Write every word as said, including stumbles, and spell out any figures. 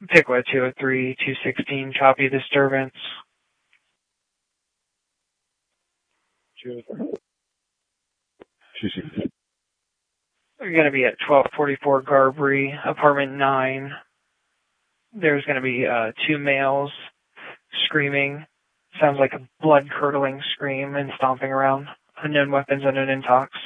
Pickwa two oh three, two sixteen, choppy disturbance. two sixteen. We're going to be at twelve forty-four Garbry, apartment nine. There's going to be uh, two males screaming. Sounds like a blood-curdling scream and stomping around. Unknown weapons, unknown intox.